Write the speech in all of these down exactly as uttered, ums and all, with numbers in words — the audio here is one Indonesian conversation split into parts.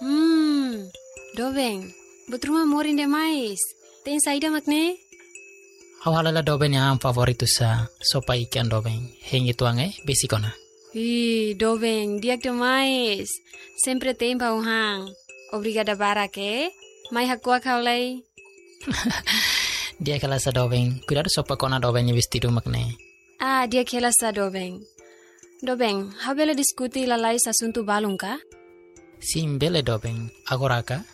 Hmm, Dobeng, betruma morin demais. Tem saída makne? Hawalala Dobeng yang favoritu sa sopa ikan Dobeng. Hengi tuange besikona. Ih, Dobeng, diak demais. Sempre tem pauhang. Obrigada barake. Mai hakua kaulay. Dia kala sa Dobeng. Cuidado sopa kona Dobeng ni vestido makne. Ah, dia kela sa Dobeng. Dobeng, habela diskuti lalais asunto balung ka? Sim, bele Dobeng. Agora ka?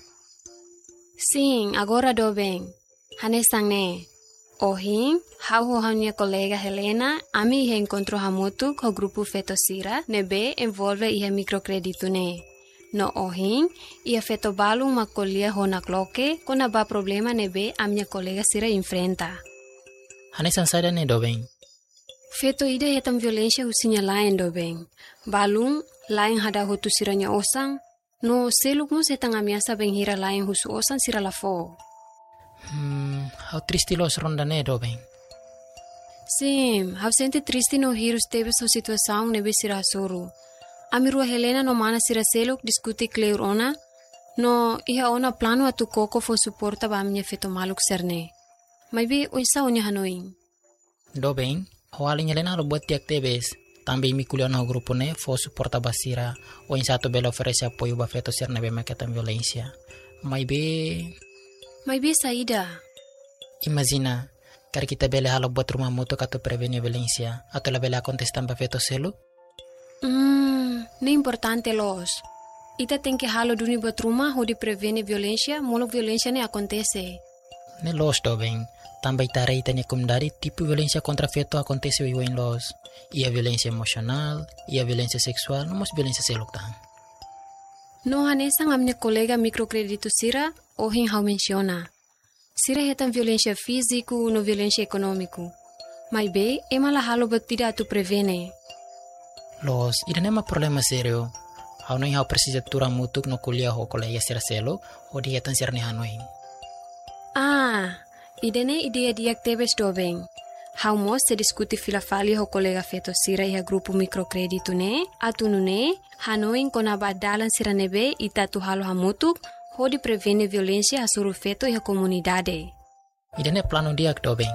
Sim, agora Dobeng. Hanesang ne. Ohin, hau ho minha colega Helena, ami ihe encontro hamutu ko grupo Fetosira, nebe envolve ihe microcredito ne. No ohin, ia feto balung makolia ho nakloke, kona ba problema nebe a minha colega Sira enfrenta. Hanesan sada ne Dobeng. Feto ida hetam violência husinya lain Dobeng. Balung, lain hada hotu siranya osang, no seluk mo setang amiasa benghira lain husu osang sira lafo. Hmm, how triste los ronda ne Dobeng. Sim, hau sente triste no hirus tebe so situação nebe sira suru. Amirua Helena no mana sira seluk diskuti kleur ona, no iha ona plano atu koko fo suporta ba minha feto maluk serne. Maybe oisa onya hanoin. Dobeng, hawalin Helena lo buat tiak tebes. Tambi mi kuliah no grupo ne fo suporta basira o in satu bela oferece apoio ba feto ser nebe maketan violência. Maybe Maybe saída. imagina, kar kita bele halo buat rumah mutu kato prevenir violência, atau la bela contestan ba feto selu? Hmm, ne importante los. Ita tem que halo duni buat rumah ho di prevene violência, molo violência ne acontece. Ne los Dobeng, também tare ita ne kumdari tipo violência contra feto acontece o in los. Ia violência emocional, ia violência sexual, não mas violência seluk tang. No hanesang a minha colega microcredito Sira, ohin hau menciona. Sira hetan violência físico no violência econômico. Mas be, ema la halo batida tu prevene. Los, ida nema problema serio. Hau noi hau precisa tura mutuk no kuliah ho kolega sira selo, o di hetan sira ne hanoin. Ah, idene ideia diak tebes Dobeng. Hau mos se diskuti filafali ho colega feto Sira iha grupo microcredito ne, atunu ne, hanoin kona badalan sira nebe ita tu halo hamutuk, ho di prevene violência hasuru feto iha comunidade. Ida ne plano diak Dobeng.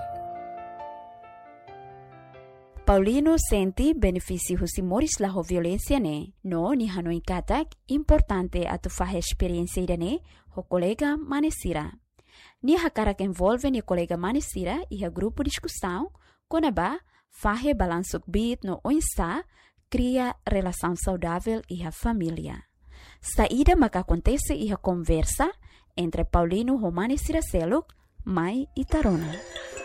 Paulino senti benefício husi moris la ho violência ne, no ni hanoi katak importante atu fahe experiência ida ne, ho colega manesira. Ni hakarak envolve ni colega manesira iha grupo discussão, konaba fahe balansuk bit no oinsa, cria relação saudável iha família. Saída maka acontece iha conversa entre Paulino ho manesira seluk, mai e Tarona.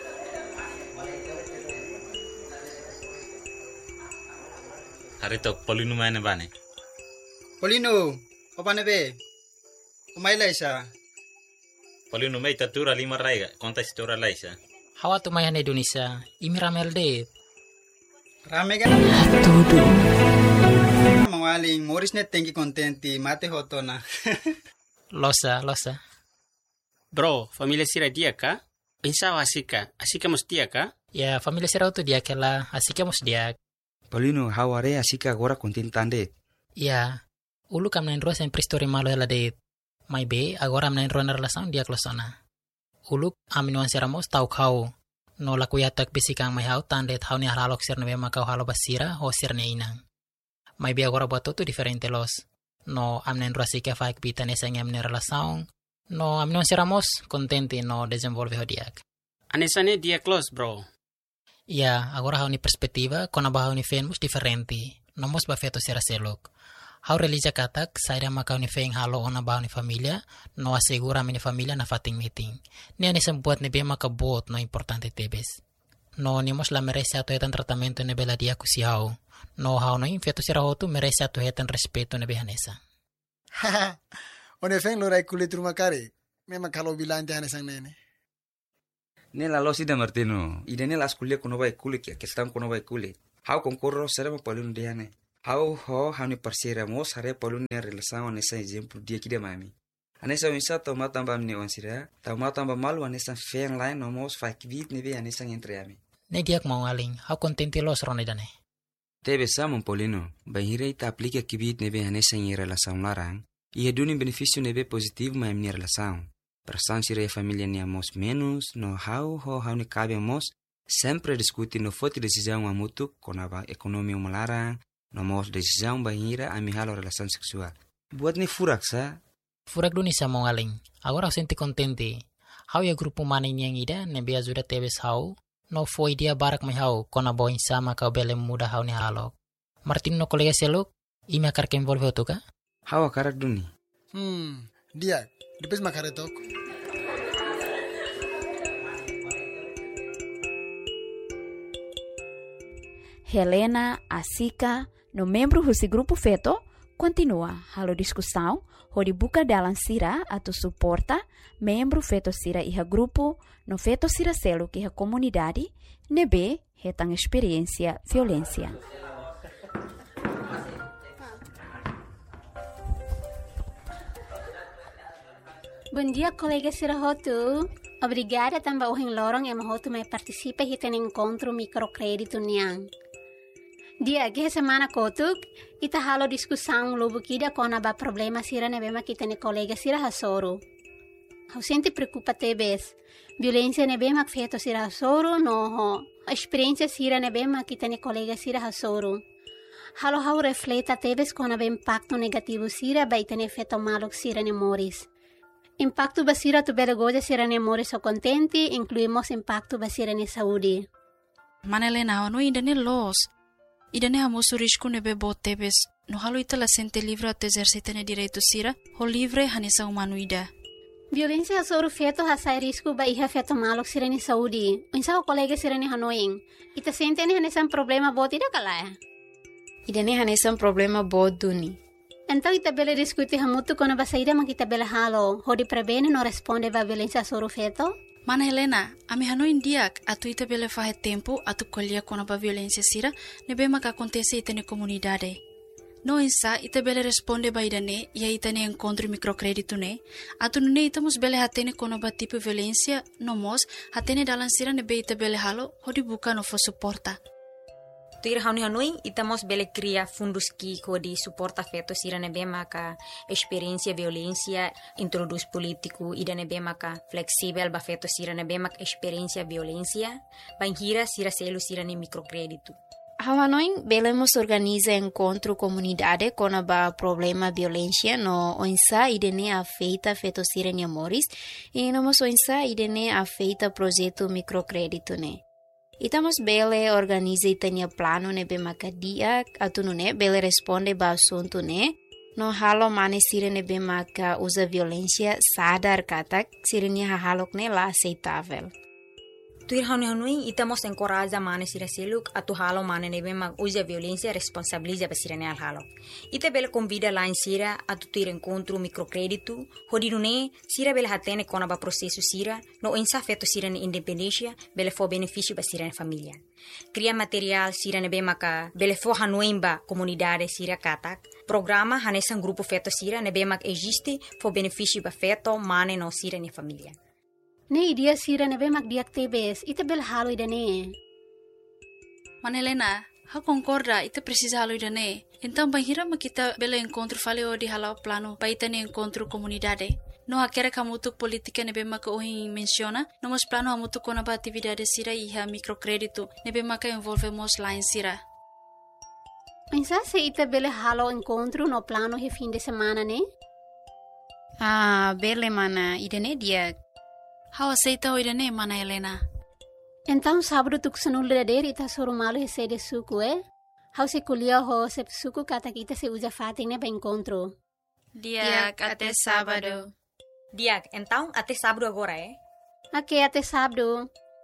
Harito Paulino mana bane? Paulino, apa nebe? Umay laisa. Paulino mai tatura lima raiga, konta istora laisa. Hawa tu mayan Indonesia, imi ramel de. Rame kan? Tudo. Mawaling moris net tengki kontenti mate hotona. Losa, losa. Bro, familia Sira dia ka? Pensa asika, asika mus dia ka? Ya, familia sira tu dia kela, asika mus dia. Paulino, haware asika agora contentande. Ya, ulu kam nain rosa en pristori malo ela de. Mai be, agora am nain rona relação dia klosona. Ulu aminuan seramos tau kau. No la kuyatak bisikang mai hau tandet hau ni halok sir nebe makau halo basira o sir ne inang. Mai be agora buat tu diferente los. No am nain rosa que faik bita nesa ngam ne relação. No aminuan seramos contente no desenvolve ho diak. Anesane dia close, bro. Ya, agora hau ni perspectiva, kona ba hau ni fen mus diferente. Nomos ba feto sira selok. Hau relija katak, saira makau ni feng halo ona ba ni familia, no asegura mi ni familia na fating meeting. Ni ani sembuat ni be makabot no importante tebes. No ni mos la merece ato hetan tratamento ni bela dia kusi hau. No hau no in feto sira hotu merece ato hetan respeto ni behanesa. Haha, one feng lorai kulit rumah kare. Memang kalau bilang jangan sang nene. Nela lo sida Martino, ida nela askulia kuno bai kulit ya, kestam kuno bai kulit. Hau konkurro serema Paulino diane. Hau ho hani parsira mos hare Paulino ne relação nessa exemplo dia kida mami. Anessa winsa to matamba mne onsira, ta matamba malu anessa feng lain no mos fak bit ne be anessa entre ami. Ne diak mau aling, hau contente los rone dane. Tebe samon Paulino, bahire ita aplica kibit ne be anessa en relação larang. Ia duni benefício nebe positivo ma minha relação. Perasaan sira e família ni amos menos, no how ho how ni cabe amos, sempre discutir no foto decisão a mutu com a economia malarang, no mos decisão bahira a mihalo relação sexual. Buat ni furak sa? Furak duni sa mong aling. Agora senti contente. How ya grupo mana yang ida nebe ajuda tebes how, no foi dia barak mai how kona boin sama kau bele muda how ni halok. Martin no kolega seluk, ime akar ke envolve tu ka? How akarak duni? Hmm, dia, depois makaretok. Helena, Asika, no membro desse grupo feto, continua a discussão, onde buka dalam sira atau suporta membro feto sira iha grupo, no feto sira selo que a comunidade, nebe hetang experiência violência. Bom dia, colega Sirahotu. Obrigada também ao Lorong e Mahotu me participa e tem encontro microcrédito niang. Dia que semana kotuk ita halo discussão lobo kida kona ba problema sira ne bema kita ne colega sira hasoro. Hau sente preocupa tebes. Violência ne bema feto sira hasoro no ho. Experiência sira ne bema kita ne colega sira hasoro. Halo hau refleta tebes kona ba impacto negativo sira ba ita ne feto malok sira ne moris. Impacto basira tu bela goja sira ne moris o contenti, incluímos impacto basira ne saúde. Manelena, no ainda ne los. Idane hamusu risco nebe botebes, no halo ita la sente livre ato exercita ne direito sira, ho livre hanesa humanuida. Violência sobre feto hasai risco ba iha feto malok sira ne saúde. Unsa o colega sira ne hanoing. Ita sente ne hanesa um problema bot ida kalaya. Idane hanesa um problema bot duni. Então ita bela discute hamutu kono ba saída ma kita bela halo, ho di prebene no responde ba violência sobre feto. Mana Helena, ami hano indiak atu ita bele fahe tempo atu kolia kono ba violência sira nebe maka acontece ita ne comunidade. No insa ita bele responde ba idane ia ita ne encontro microcrédito ne atu nune ita mus bele hatene kono ba tipo violência no mos hatene dalan sira nebe ita bele halo hodi buka no fo suporta. Tuir hauni hanui itamos bele cria fundos ki kodi suporta feto sira nebe maka experiência violência introduz político ida nebe maka flexível ba feto sira nebe maka experiência violência banhira sira selo sira ne microcrédito. Hanoi belemos organiza encontro comunidade com a problema violência no onsa idene afeita feto sira ne moris e no mos onsa idene afeita projeto microcrédito ne. Itamos bele organiza itania plano ne bemaka dia atunu ne bele responde ba assunto ne no halo mane sira ne bemaka usa violência sadar katak sirnia halok ne la aceitável. Tuir hanu hanui itamos encoraja mane sira seluk atu halo mane ne bema usa violência responsabiliza ba sira ne al halo. Ita bele convida lá em sira atu tuir encontro microcrédito hodinune sira bele hatene kona ba processo sira no insa feto sira ne independência bele fo benefício ba sira ne família. Cria material sira ne bema ka bele fo hanui ba comunidade sira katak. Programa hanesan grupo feto sira ne bema existe fo benefício ba feto mane no sira ne família. Ne idia sira nebe mak diak tebes, ita bel halo idane. Manelena, ha concorda, ita precisa halo idane. Então banhira ma kita bela encontro fale o di halau plano pa ita ne encontro comunidade. No hakere kamutuk politika nebe mak ohin menciona, no mos plano amutuk kona ba atividade sira iha microcrédito, nebe mak envolve mos line sira. Pensa se ita bele halo encontro no plano he fim de semana ne? Ah, bele mana, idane diak. How aceita o idane, mana Helena? Então sábado tu kusanul dader ita soro malo hese de suku eh? How se kulia ho se suku kata kita se usa fating ne ba encontro. Diak até sábado. Diak, então até sábado agora eh? Ok, até sábado.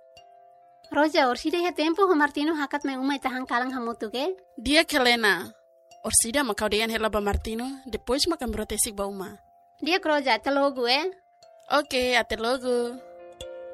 Roja, orsida he tempo ho Martino hakat me uma ita hangkalang hamutu ke? Diak Helena. Orsida makau deyan hela ba Martino, depois makan brotesik ba uma. Diak Roja, até logo eh? Ok, até logo.